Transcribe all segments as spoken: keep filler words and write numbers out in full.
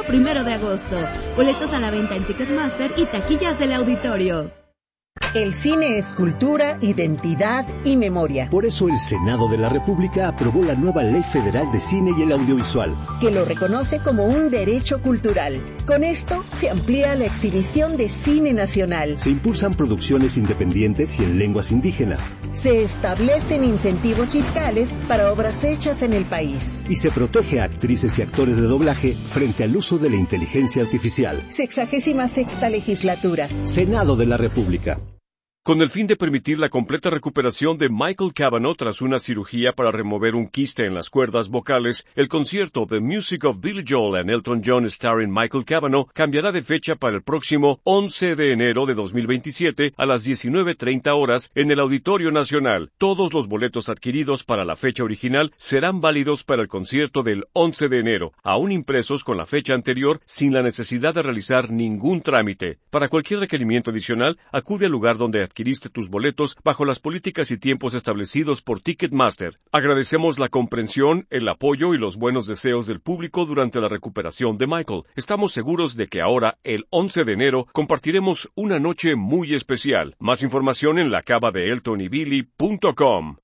primero de agosto. Boletos a la venta en Ticketmaster y taquillas del auditorio. El cine es cultura, identidad y memoria. Por eso el Senado de la República aprobó la nueva Ley Federal de Cine y el Audiovisual, que lo reconoce como un derecho cultural. Con esto se amplía la exhibición de cine nacional. Se impulsan producciones independientes y en lenguas indígenas. Se establecen incentivos fiscales para obras hechas en el país. Y se protege a actrices y actores de doblaje frente al uso de la inteligencia artificial. Sexagésima sexta legislatura. Senado de la República. Con el fin de permitir la completa recuperación de Michael Cavanaugh tras una cirugía para remover un quiste en las cuerdas vocales, el concierto The Music of Billy Joel and Elton John starring Michael Cavanaugh cambiará de fecha para el próximo once de enero de dos mil veintisiete a las diecinueve treinta horas en el Auditorio Nacional. Todos los boletos adquiridos para la fecha original serán válidos para el concierto del once de enero, aún impresos con la fecha anterior sin la necesidad de realizar ningún trámite. Para cualquier requerimiento adicional, acude al lugar donde adquiriste tus boletos bajo las políticas y tiempos establecidos por Ticketmaster. Agradecemos la comprensión, el apoyo y los buenos deseos del público durante la recuperación de Michael. Estamos seguros de que ahora, el once de enero, compartiremos una noche muy especial. Más información en la cava de elton y billy punto com.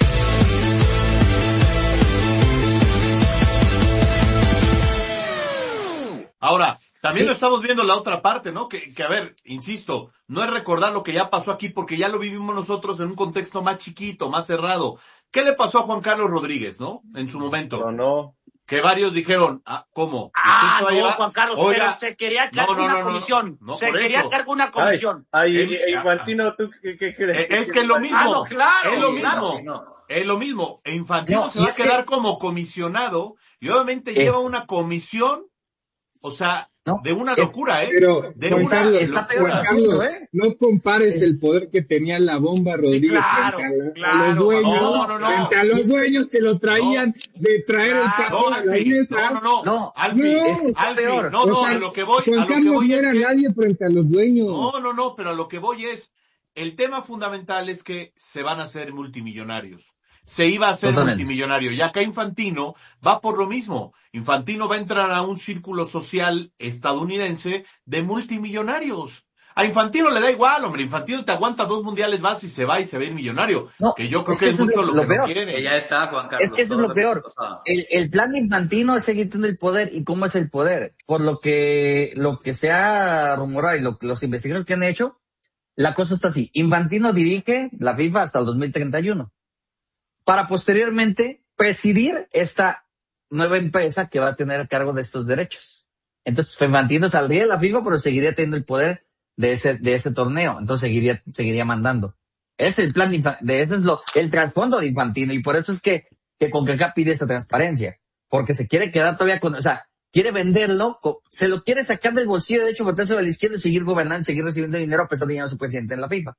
Ahora, también Sí. lo estamos viendo la otra parte, ¿no? Que, que, a ver, insisto, no es recordar lo que ya pasó aquí porque ya lo vivimos nosotros en un contexto más chiquito, más cerrado. ¿Qué le pasó a Juan Carlos Rodríguez, no? En su momento. No, no. Que varios dijeron, ah, ¿cómo? Ah, ¿Usted se va a no, llevar? Juan Carlos, Oiga, pero se quería cargar no, no, una no, no, comisión. no, se por quería eso. cargar una comisión. Ay, Él- ay, Infantino, ¿tú qué, qué crees? Eh, es que es lo mismo. Ah, no, claro, es lo claro. mismo. Es lo mismo. E Infantino No, se y va a es que- quedar como comisionado y obviamente Es- lleva una comisión, o sea, No, de una es- locura, ¿eh? Pero, de Juan una Carlos, está peor locura. el Juan Carlos, asunto, ¿eh? no compares Es- el poder que tenía la bomba Rodríguez claro, frente a, la- a claro, los dueños, no, no, no. frente a los dueños que lo traían de traer el Claro. cajón No, a la Alfie, mesa. no, no, no, No, Alfie, no, es que está Alfie, peor. no, no, O sea, a lo que voy, Juan a lo que Carlos voy no es era que, nadie frente a los dueños. no, no, no, pero a lo que voy es, el tema fundamental es que se van a hacer multimillonarios. Se iba a hacer Totalmente. multimillonario. Y acá Infantino va por lo mismo. Infantino va a entrar a un círculo social estadounidense de multimillonarios. A Infantino le da igual, hombre. Infantino te aguanta dos mundiales más y se va y se ve el millonario. No, que yo creo es que que es eso es mucho lo- lo, lo que peor. no quiere. Que ya está, Juan Carlos. Es que eso es todo lo peor. cosa. El, el plan de Infantino es seguir teniendo el poder. ¿Y cómo es el poder? Por lo que, lo que se ha rumorado y lo que los investigadores que han hecho, la cosa está así. Infantino dirige la FIFA hasta el dos mil treinta y uno. Para posteriormente presidir esta nueva empresa que va a tener a cargo de estos derechos. Entonces, Infantino saldría de la FIFA, pero seguiría teniendo el poder de ese, de ese torneo. Entonces seguiría, seguiría mandando. Ese es el plan de, Infa- de ese es lo, el trasfondo de Infantino. Y por eso es que, que CONCACAF pide esa transparencia. Porque se quiere quedar todavía con, o sea, quiere venderlo, co- se lo quiere sacar del bolsillo derecho, botarse de la izquierda y seguir gobernando, seguir recibiendo dinero a pesar de ya no ser presidente en la FIFA.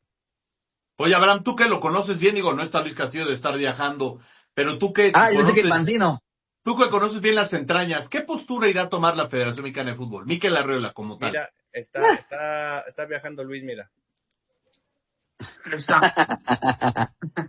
Oye, Abraham, tú que lo conoces bien, digo, no está Luis Castillo de estar viajando, pero tú que Ah, yo sé que conoces, Infantino. tú que conoces bien las entrañas, ¿qué postura irá a tomar la Federación Mexicana de Fútbol? Mikel Arriola, como tal. Mira, está, está, está viajando Luis, mira. Ahí está.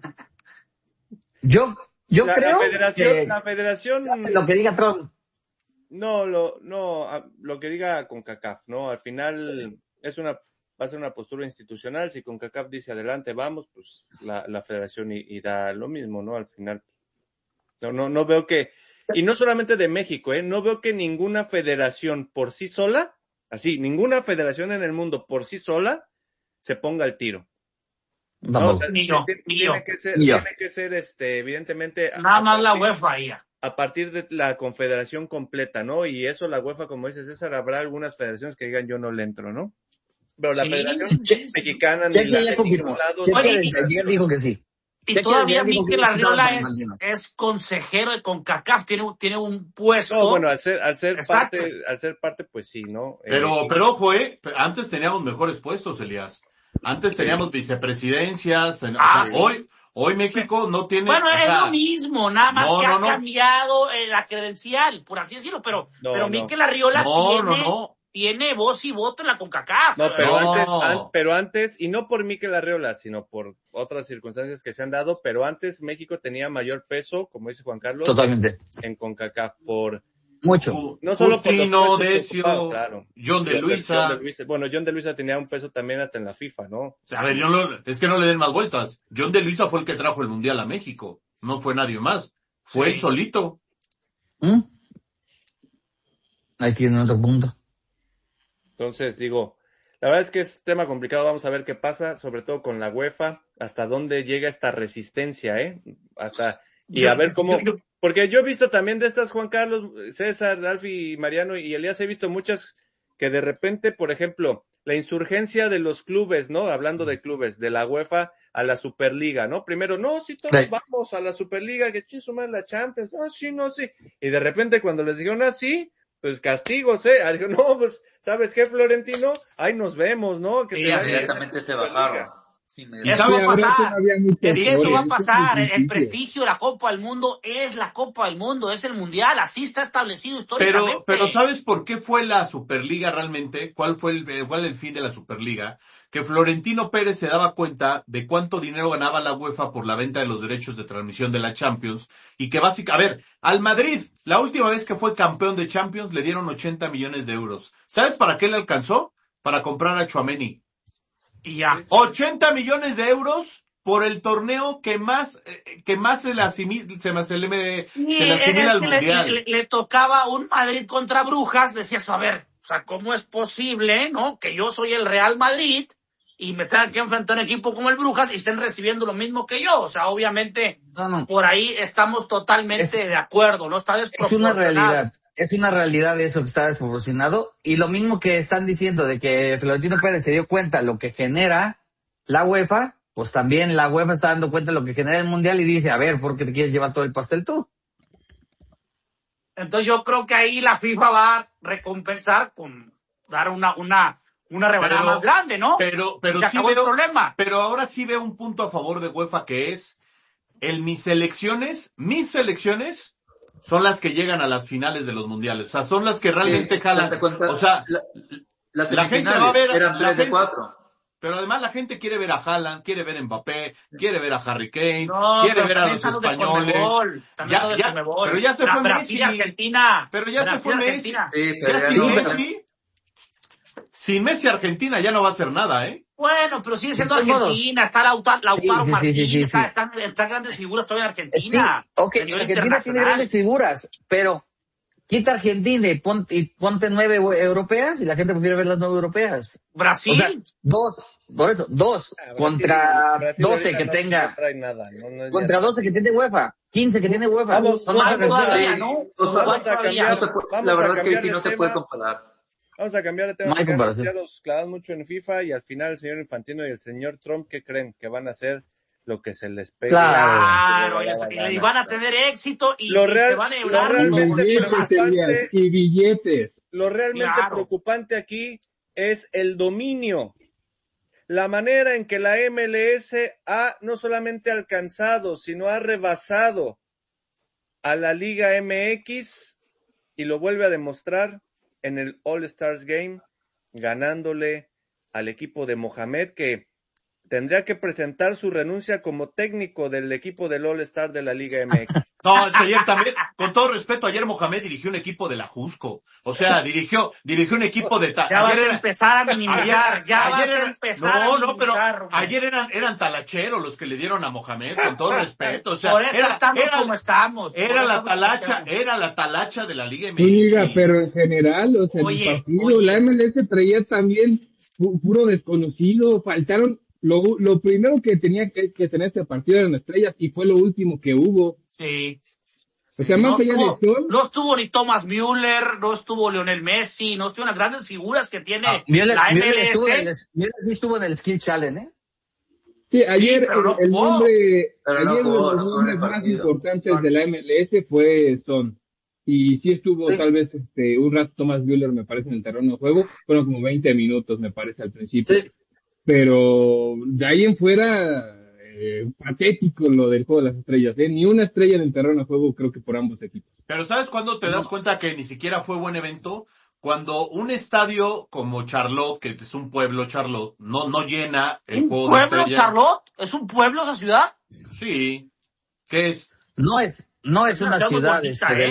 Yo, yo la, creo la federación, que la federación, lo que diga Trump. no, lo, no, a- lo que diga CONCACAF, ¿no? Al final es una, va a ser una postura institucional. Si CONCACAF dice adelante, vamos, pues la, la federación i- irá lo mismo, ¿no? Al final, no, no, no veo que, y no solamente de México, ¿eh? No veo que ninguna federación por sí sola, así, ninguna federación en el mundo por sí sola se ponga al tiro. No, o Vamos. sea, Ni yo, tiene, ni tiene yo. que ser, Ni yo. tiene que ser, este, evidentemente. a- Nada a más la partir- UEFA ahí. a partir de la confederación completa, ¿no? Y eso la UEFA, como dice César, habrá algunas federaciones que digan yo no le entro, ¿no? Pero la Sí. federación Che- mexicana ni Cheque la ya de confirmó. ningún lado. Cheque Oye, desde ayer dijo que sí. Y Cheque todavía desde ayer dijo que Mikel sí estaba Arriola con es, Infantino. es consejero de CONCACAF, tiene, un- tiene un puesto. No, bueno, al ser, al ser Exacto. parte, al ser parte, pues sí, ¿no? Pero, Eh, pero ojo, eh, antes teníamos mejores puestos, Elías. Antes teníamos vicepresidencias, ten- Ah, o sea, sí. hoy, hoy México no tiene, Bueno, o es sea, lo mismo, nada más no, que no, ha no. cambiado eh, la credencial, por así decirlo, pero, No, pero no. Mikel Arriola no, tiene, no, no. tiene voz y voto en la CONCACAF. No, pero No. antes, an- pero antes, y no por Mikel Arriola, sino por otras circunstancias que se han dado, pero antes México tenía mayor peso, como dice Juan Carlos, Totalmente. en CONCACAF por Mucho. No solo por los Justino, puestos que Decio, ocupaba, claro. John de John Luisa. John de Luisa. Bueno, John de Luisa tenía un peso también hasta en la FIFA, ¿no? O sea, a ver, yo no, es que no le den más vueltas. John de Luisa fue el que trajo el Mundial a México. No fue nadie más. Fue Sí. él solito. ¿Mm? Ahí tiene otro punto. Entonces, digo, la verdad es que es tema complicado, vamos a ver qué pasa, sobre todo con la UEFA, hasta dónde llega esta resistencia, ¿eh? Hasta, y Yo- a ver cómo, yo- yo- porque yo he visto también de estas, Juan Carlos, César, Alfie y Mariano y Elías, he visto muchas que de repente, por ejemplo, la insurgencia de los clubes, ¿no? Hablando de clubes, de la UEFA a la Superliga, ¿no? Primero, no, sí, todos Sí. vamos a la Superliga, que chiso más la Champions, ah, sí, no, sí. Y de repente cuando les dijeron, ah, sí, pues castigos, ¿eh? Ah, dijo, no, pues, ¿sabes qué, Florentino? Ahí nos vemos, ¿no? Que Sí, se vaya Inmediatamente se Superliga. bajaron. Sí, Eso inmediatamente. va a Sí, habrá pasar. todavía mucha Es que eso historia, va a eso es pasar. el El, el principio. prestigio de la Copa del Mundo es la Copa del Mundo, es el Mundial. Así está establecido Pero, históricamente. pero ¿sabes por qué fue la Superliga realmente? ¿Cuál fue el, eh, cuál el fin de la Superliga? Que Florentino Pérez se daba cuenta de cuánto dinero ganaba la UEFA por la venta de los derechos de transmisión de la Champions y que básicamente, a ver, al Madrid, la última vez que fue campeón de Champions le dieron ochenta millones de euros. ¿Sabes para qué le alcanzó? Para comprar a Tchouaméni. Y ya. ochenta millones de euros por el torneo que más, eh, que más se le asimila, se, me- se le, Y se le asimila es al que le, Mundial. le- le tocaba un Madrid contra Brujas, decías, a ver, o sea, ¿cómo es posible, no? Que yo soy el Real Madrid y me tengan que enfrentar a un equipo como el Brujas y estén recibiendo lo mismo que yo. O sea, obviamente, No, no. por ahí estamos totalmente Es- de acuerdo, ¿no? Está Es una desproporcionado. realidad. Es una realidad eso que está desproporcionado. Y lo mismo que están diciendo de que Florentino Pérez se dio cuenta lo que genera la UEFA, pues también la UEFA está dando cuenta de lo que genera el Mundial y dice, a ver, ¿por qué te quieres llevar todo el pastel tú? Entonces yo creo que ahí la FIFA va a recompensar con dar una, una, una rebanada Pero- más grande, ¿no? Pero, pero Se sí acabó el veo, problema. pero ahora sí veo un punto a favor de UEFA que es el mis selecciones, mis selecciones son las que llegan a las finales de los mundiales. O sea, son las que realmente Sí, jalan. date cuenta, O sea, la- las la gente va a semifinales ver, eran la tres de gente- cuatro. pero además la gente quiere ver a Haaland, quiere ver a Mbappé, quiere ver a Harry Kane, No, quiere pero ver a también los están de españoles. Conmebol, también Ya- son de ya- Conmebol. pero ya se Bra- fue Brasil, Messi. Argentina. Pero ya se Brasil, fue Messi. Argentina. Sí, pero Ya ya sin no, pero- Messi, sin Messi Argentina ya no va a hacer nada, ¿eh? Bueno, pero sigue siendo De todos modos. Argentina, está Lautaro, Lautaro Sí, sí, sí, Martínez, sí, sí, está- sí. Están, están grandes figuras todavía en Sí, Argentina. ok, a nivel Argentina tiene internacional. grandes figuras, pero quita Argentina y ponte, y ponte nueve eu- europeas y la gente prefiere ver las nueve europeas. Brasil. O sea, dos, por eso, dos, Ah, Brasil- contra Brasil doce ahorita que no- tenga, no trae nada, no, no es contra ya- doce que tiene UEFA, quince que tiene UEFA. Vamos, Son Más más vamos, todavía, sí. ¿no? O sea, Más vamos a todavía. cambiar. No se puede- Vamos la a verdad es que cambiar sí de no se tema. puede comparar. Vamos a cambiar de tema. No hay porque ya- comparación. Ya los clavamos mucho en FIFA y al final el señor Infantino y el señor Trump, ¿qué creen? Que van a hacer lo que se les pegue. Claro. Claro, y, La y- gana. y van a tener éxito y, Lo y real- se van a lo llevar Y realmente los billetes, preocupante- Elías, y billetes. Lo realmente Claro. preocupante aquí es el dominio. La manera en que la M L S ha no solamente alcanzado, sino ha rebasado a la Liga M X y lo vuelve a demostrar en el All Stars Game, ganándole al equipo de Mohamed, que tendría que presentar su renuncia como técnico del equipo del All Star de la Liga M X. No, es que ayer también, con todo respeto, ayer Mohamed dirigió un equipo de la Jusco. O sea, dirigió, dirigió un equipo de... ta- Ya vas ayer a era- empezar a minimizar, ayer- ya ayer vas a era- empezar no, a no, pero minimizar. Rubén. ayer eran, eran talacheros los que le dieron a Mohamed, con todo respeto. O sea, Por eso era, estamos era- como estamos. por era eso la estamos como talacha, estamos. era la talacha de la Liga M Oiga, X. pero en general, o sea, en Oye, el partido, oye. la M L S traía también pu- puro desconocido, faltaron, lo, lo primero que tenía que, que tener este partido eran estrellas y fue lo último que hubo. Sí. O sea, más No allá estuvo, de Sol, no estuvo ni Thomas Müller, no estuvo Lionel Messi, no estuvieron las grandes figuras que tiene Ah, Müller, la Müller estuvo en M L S. el, Müller sí estuvo en el Skill Challenge, ¿eh? sí, ayer pero no el, el jugó. nombre, Pero no ayer jugó, de no los jugó en el nombres más partido. importantes de la M L S fue Son. Y sí estuvo Sí. tal vez este, un rato Thomas Müller, me parece, en el terreno de juego. Fueron como veinte minutos, me parece, al principio. Sí. Pero de ahí en fuera, eh, patético lo del juego de las estrellas, ¿eh? Ni una estrella en el terreno de juego, creo que por ambos equipos. Pero ¿sabes cuándo te das cuenta que ni siquiera fue buen evento? Cuando un estadio como Charlotte, que es un pueblo Charlotte, no, no llena el ¿Un juego de pueblo, estrellas. Charlotte? ¿Es un pueblo esa ciudad? Sí. ¿Qué es? No es, no es Es una una ciudad muy ciudad, bonita, este, ¿eh? del-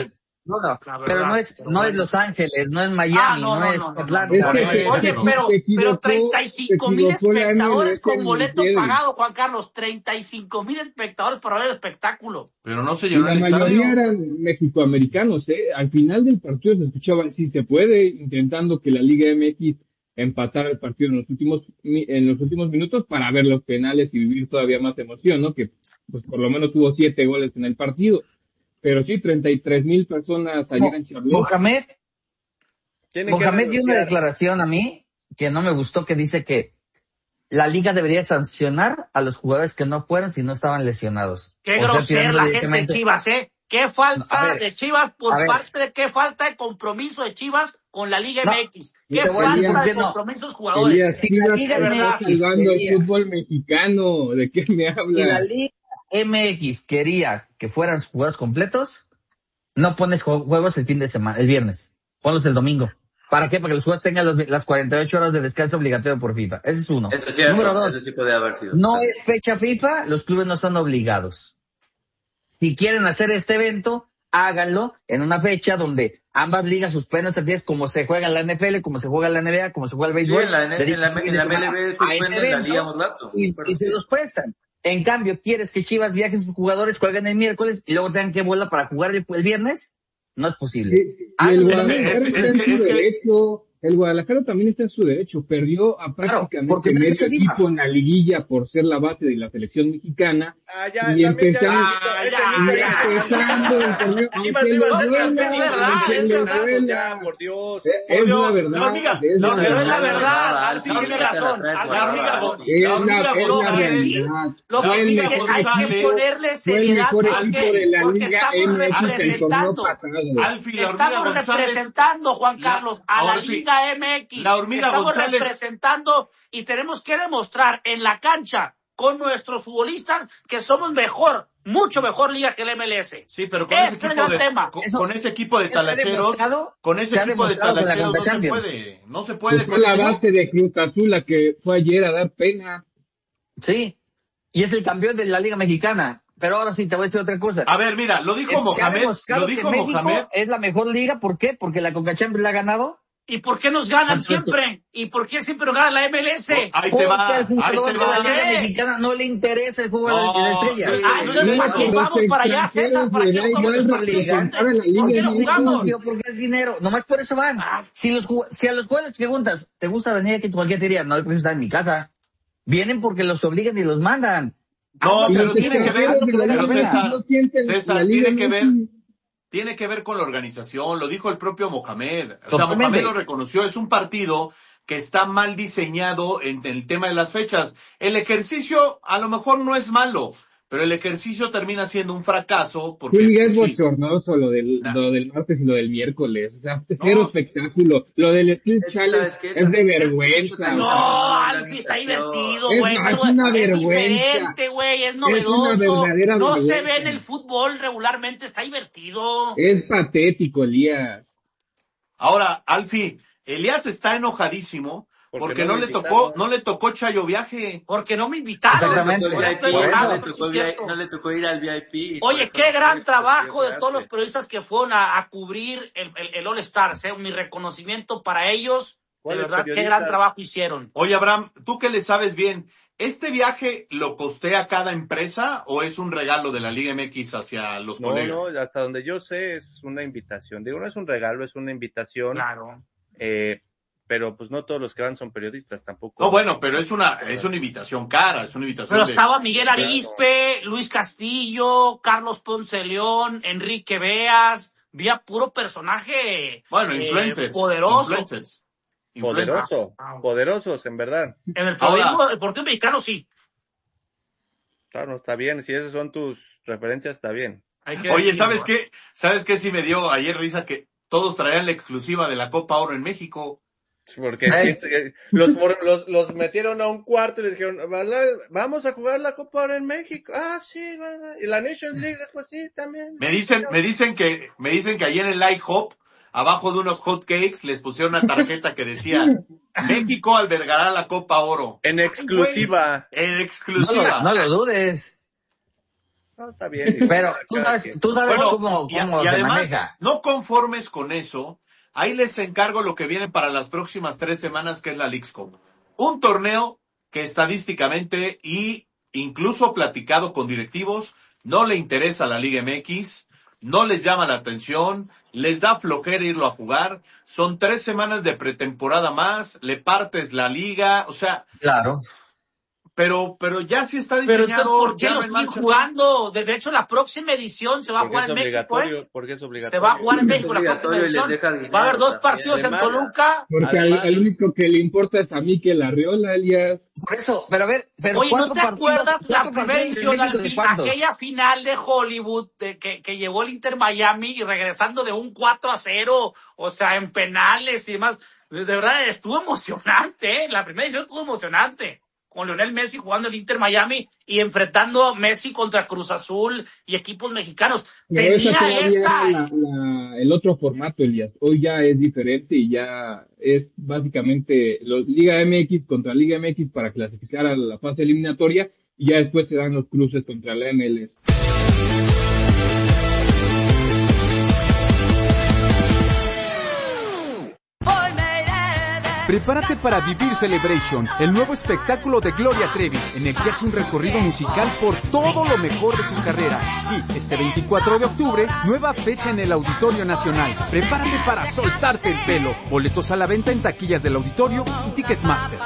No, no, La verdad, pero no es, pero no bueno. es Los Ángeles, no es Miami, Ah, no, no, no, es no, no, Atlanta. Es no. que no se- es- Oye, se- pero, se equivocó- pero treinta y cinco mil se equivocó la espectadores M L S con en boleto Kevin. pagado, Juan Carlos. treinta y cinco mil espectadores para ver el espectáculo. Pero no se Y llenó la el mayoría estadio. eran mexicoamericanos, ¿eh? Al final del partido se escuchaba, sí se puede, intentando que la Liga M X empatara el partido en los últimos mi- en los últimos minutos para ver los penales y vivir todavía más emoción, ¿no? Que pues por lo menos hubo siete goles en el partido. Pero sí, treinta y tres mil personas ayer Mo- en Charlotte. Mohamed, Tiene que Mohamed dio una renunciar. declaración a mí que no me gustó, que dice que la liga debería sancionar a los jugadores que no fueron si no estaban lesionados. Qué O sea, grosera tirando la gente de directamente- Chivas, ¿eh? Qué falta A ver, de Chivas por a ver. parte de qué falta de compromiso de Chivas con la Liga No, M X. y Qué te voy a decir falta por de qué no. compromiso de los jugadores. Elías, Si la Chivas Liga está M X salvando el quería- fútbol mexicano. ¿De qué me Si la hablas? Liga M X quería que fueran jugadores completos, no pones ju- juegos el fin de semana, el viernes. Ponlos el domingo. ¿Para qué? Para que los jugadores tengan los- las cuarenta y ocho horas de descanso obligatorio por FIFA. Ese es uno. Eso es cierto, Número dos, eso sí puede haber sido. no es fecha FIFA, los clubes no están obligados. Si quieren hacer este evento, háganlo en una fecha donde ambas ligas suspenden sus días, como se juega en la N F L, como se juega en la N B A, como se juega el Sí, béisbol. en la, en la, dediquen en la, un fin en de la semana M L B a ese suspenden la evento Liga Mulato. y, Pero y se sí. los prestan. En cambio, ¿quieres que Chivas viajen sus jugadores, jueguen el miércoles y luego tengan que volar para jugar el, el viernes? No es posible. Sí, sí, y Ah, el no, Guadalajara es- está es en que- su es que- derecho. El Guadalajara también está en su derecho. Perdió a Claro, prácticamente porque no medio es FIFA. equipo en la liguilla por ser la base de la selección mexicana. Ah, ya, Y también ya, empezamos- ese ya, mito Y ya, ya. empezando el torneo, Chivas aunque no iba les a ser duela, campeón, es verdad, aunque es les verdad. duela. Ya, por Dios. Eh, Es Por Dios, la la verdad, hormiga- es la la hormiga- Pero es la verdad. verdad, Alfie, Alfie tiene esa la razón. traes Alfie La guardada, tiene hormiga, razón. go- Es la la, hormiga es la Lo que González. sí, realidad. lo La que sí hormiga que hay que González ponerle Fue el seriedad, mejor ¿por equipo qué? de la Porque Liga estamos M X el torneo representando, pasado. Alfie, la hormiga estamos González. representando, Juan La- Carlos, a la Alfie, Liga M X. la hormiga Estamos González. representando y tenemos que demostrar en la cancha con nuestros futbolistas que somos mejor, mucho mejor liga que el M L S. Sí, pero con Ese ese es el equipo gran de, tema. con, Eso- con ese equipo de eso se ha talacheros, demostrado- con ese se ha equipo de demostrado con la talacheros no se Champions. puede, no se puede. Fue con la eso. base de Cruz Azul la que fue ayer a dar pena. Sí. Y es el campeón de la Liga Mexicana. Pero ahora sí te voy a decir otra cosa. A ver, mira, lo dijo Se ha Mohamed, demostrado lo que dijo México Mohamed. es la mejor liga. ¿Por qué? Porque la Conca Champions la ha ganado. ¿Y por qué nos ganan Entonces, siempre? ¿Y por qué siempre nos gana la M L S? Ahí te Porque va, al ahí jugador te de la va. Liga ¿Eh? Mexicana no le interesa el fútbol No, de las estrellas. sí, Ah, entonces, sí, ¿para sí, qué sí. vamos para allá, César? ¿Para qué Les da jugamos igual el partido? representar a la ¿Por Liga qué no M X. jugamos? Porque es dinero. Nomás por eso van. Ah. Si los ju- si a los jugadores preguntas, ¿te gusta venir aquí? Cualquier te diría, no, yo prefiero estar en mi casa. Vienen porque los obligan y los mandan. No, Ah, pero los tiene que ver, extranjeros de la pero Liga César, no sienten César, la Liga tiene que ver, M X. tiene que ver con la organización, lo dijo el propio Mohamed. O sea, Totalmente. Mohamed lo reconoció, es un partido que está mal diseñado en el tema de las fechas. El ejercicio a lo mejor no es malo, pero el ejercicio termina siendo un fracaso porque Sí, es pues, sí, bochornoso lo del, Nah. lo del martes y lo del miércoles. O sea, No. cero espectáculo. Lo del Street Es que, Challenge ¿sabes qué? es de También- vergüenza. No, No, la Alfie, está organización. divertido, Es güey. más, algo- es una Es vergüenza. diferente, güey. Es una novedoso. verdadera No se vergüenza. ve en el fútbol regularmente. Está divertido. Es patético, Elías. Ahora, Alfi, Elías está enojadísimo porque, Porque no, no le lo tocó, invitaron. no le tocó Chayo Viaje. Porque no me invitaron. Exactamente. No le Estoy tocó el enojado, V I P, no le pero sí tocó es vi- cierto. no le tocó ir al V I P. y por Oye, eso qué no gran fue, trabajo pues, de todos los quedaste. periodistas que fueron a, a cubrir el, el, el All Stars, ¿eh? Mi reconocimiento para ellos. De ¿Cuáles verdad, qué periodistas? gran trabajo hicieron. Oye, Abraham, tú que le sabes bien, ¿este viaje lo costea cada empresa o es un regalo de la Liga M X hacia los No, colegas? no, hasta donde yo sé es una invitación. Digo, no es un regalo, es una invitación. Claro. Eh, pero pues no todos los que van son periodistas tampoco. No, bueno, pero es una, es una invitación cara, es una invitación Pero de... estaba Miguel Arispe, Luis Castillo, Carlos Ponce León, Enrique Beas, vía puro personaje Bueno, eh, influencers. poderoso. Influencers. Influencers. Poderoso, Ah. poderosos, en verdad. En el Ahora- periodismo deportivo mexicano sí. Claro, está bien. Si esas son tus referencias, está bien. Hay que Oye, decirlo. ¿sabes qué? ¿Sabes qué? Sí me dio ayer risa que todos traían la exclusiva de la Copa Oro en México. Porque Ay. los, for- los, los metieron a un cuarto y les dijeron, "Vale, vamos a jugar la Copa ahora en México. Ah, sí, va, va. Y la Nations League, pues sí, también. Me dicen, me dicen que, me dicen que ayer en el IHOP, abajo de unos hot cakes, les pusieron una tarjeta que decía, México albergará la Copa Oro. En exclusiva. En No exclusiva. lo, no lo dudes. No, está bien. Pero tú sabes, tú sabes bueno, cómo, y, cómo y se además, maneja. no conformes con eso, ahí les encargo lo que viene para las próximas tres semanas, que es la Leagues Cup. Un torneo que estadísticamente y incluso platicado con directivos, no le interesa a la Liga M X, no les llama la atención, les da flojera irlo a jugar, son tres semanas de pretemporada más, le partes la liga, o sea... Claro. Pero, pero ya sí está Pero diseñado. entonces, ¿por qué ya lo no en siguen marcha. jugando? De hecho, la próxima edición se va a Porque jugar es en México, obligatorio, ¿eh? porque es obligatorio. Se va a jugar en Es México la próxima obligatorio y les edición. deja dinero Va a haber dos también. partidos en Además- Toluca. Porque Además- al, al único que le importa es a Mikel Arriola, Elías. Por eso, pero a ver, pero Oye, ¿no ¿cuántos te partidos- acuerdas la cuántos primera partidos en edición, México al de fin- cuántos? aquella final de Hollywood de que, que llevó el Inter Miami y regresando de un cuatro a cero, o sea, en penales y demás? De, de verdad, estuvo emocionante, ¿eh? La primera edición estuvo emocionante. Con Lionel Messi jugando el Inter Miami y enfrentando a Messi contra Cruz Azul y equipos mexicanos. Pero esa Tenía todavía esa... era la, la- el otro formato, Elías. Hoy ya es diferente y ya es básicamente los, Liga M X contra Liga M X para clasificar a la fase eliminatoria y ya después se dan los cruces contra la M L S. Prepárate para vivir Celebration, el nuevo espectáculo de Gloria Trevi, en el que hace un recorrido musical por todo lo mejor de su carrera. Sí, este veinticuatro de octubre, nueva fecha en el Auditorio Nacional. Prepárate para soltarte el pelo. Boletos a la venta en taquillas del auditorio y Ticketmaster.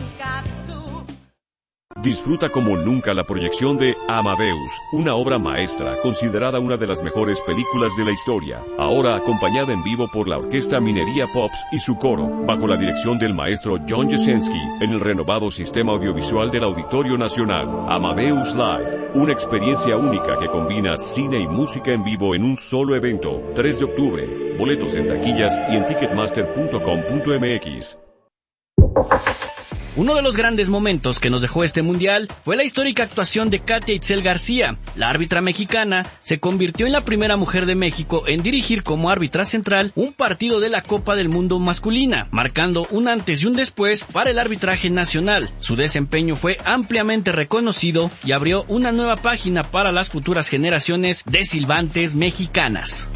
Disfruta como nunca la proyección de Amadeus, una obra maestra considerada una de las mejores películas de la historia, ahora acompañada en vivo por la Orquesta Minería Pops y su coro, bajo la dirección del maestro John Jasenski, en el renovado sistema audiovisual del Auditorio Nacional. Amadeus Live, una experiencia única que combina cine y música en vivo en un solo evento. tres de octubre, boletos en taquillas y en ticketmaster punto com punto m x. Uno de los grandes momentos que nos dejó este mundial fue la histórica actuación de Katia Itzel García. La árbitra mexicana se convirtió en la primera mujer de México en dirigir como árbitra central un partido de la Copa del Mundo masculina, marcando un antes y un después para el arbitraje nacional. Su desempeño fue ampliamente reconocido y abrió una nueva página para las futuras generaciones de silbantes mexicanas.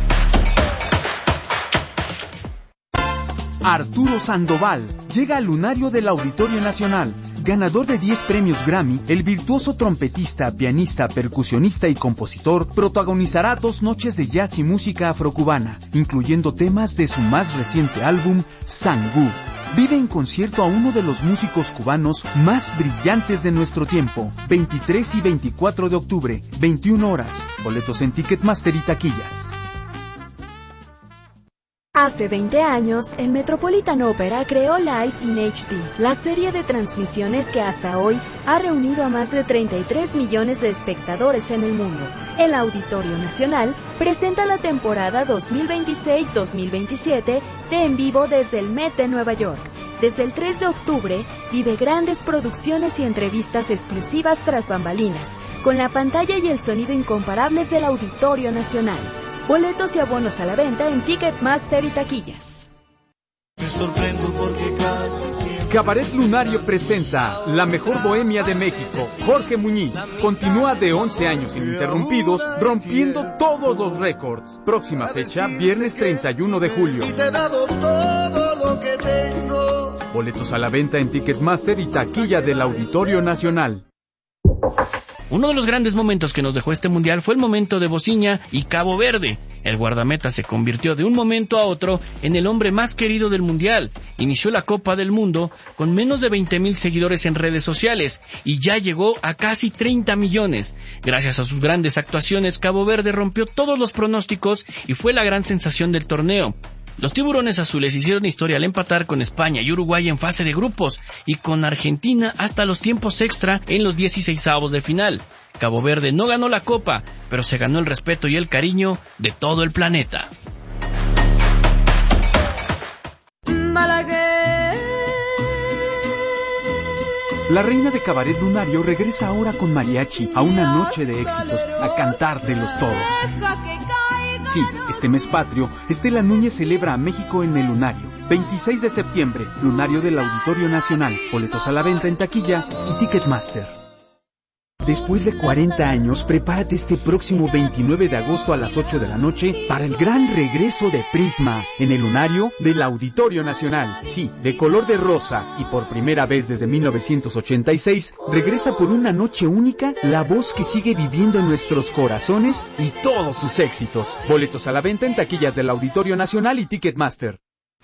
Arturo Sandoval llega al lunario del Auditorio Nacional. Ganador de diez premios Grammy, el virtuoso trompetista, pianista, percusionista y compositor protagonizará dos noches de jazz y música afrocubana, incluyendo temas de su más reciente álbum, Sangú. Vive en concierto a uno de los músicos cubanos más brillantes de nuestro tiempo. veintitrés y veinticuatro de octubre, veintiuna horas. Boletos en Ticketmaster y taquillas. Hace veinte años, el Metropolitan Opera creó Live in H D, la serie de transmisiones que hasta hoy ha reunido a más de treinta y tres millones de espectadores en el mundo. El Auditorio Nacional presenta la temporada dos mil veintiséis dos mil veintisiete de En Vivo desde el Met de Nueva York. Desde el tres de octubre, vive grandes producciones y entrevistas exclusivas tras bambalinas, con la pantalla y el sonido incomparables del Auditorio Nacional. Boletos y abonos a la venta en Ticketmaster y taquillas. Cabaret Lunario presenta La Mejor Bohemia de México. Jorge Muñiz continúa de once años ininterrumpidos, rompiendo todos los récords. Próxima fecha, viernes treinta y uno de julio. Boletos a la venta en Ticketmaster y taquilla del Auditorio Nacional. Uno de los grandes momentos que nos dejó este mundial fue el momento de Bociña y Cabo Verde. El guardameta se convirtió de un momento a otro en el hombre más querido del mundial. Inició la Copa del Mundo con menos de veinte mil seguidores en redes sociales y ya llegó a casi treinta millones. Gracias a sus grandes actuaciones, Cabo Verde rompió todos los pronósticos y fue la gran sensación del torneo. Los tiburones azules hicieron historia al empatar con España y Uruguay en fase de grupos y con Argentina hasta los tiempos extra en los dieciseisavos de final. Cabo Verde no ganó la copa, pero se ganó el respeto y el cariño de todo el planeta. La reina de Cabaret Lunario regresa ahora con mariachi a una noche de éxitos, a cantar de los todos. Sí, este mes patrio, Estela Núñez celebra a México en el Lunario. veintiséis de septiembre, Lunario del Auditorio Nacional. Boletos a la venta en taquilla y Ticketmaster. Después de cuarenta años, prepárate este próximo veintinueve de agosto a las ocho de la noche para el gran regreso de Prisma en el lunario del Auditorio Nacional. Sí, de color de rosa y por primera vez desde mil novecientos ochenta y seis, regresa por una noche única la voz que sigue viviendo en nuestros corazones y todos sus éxitos. Boletos a la venta en taquillas del Auditorio Nacional y Ticketmaster.